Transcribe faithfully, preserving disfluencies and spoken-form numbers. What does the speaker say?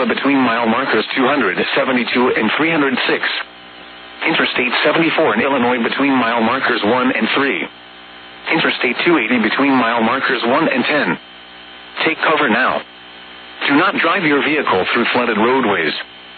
between mile markers two hundred seventy-two and three hundred six. Interstate seventy-four in Illinois between mile markers one and three. Interstate two eighty between mile markers one and ten. Take cover now. Do not drive your vehicle through flooded roadways.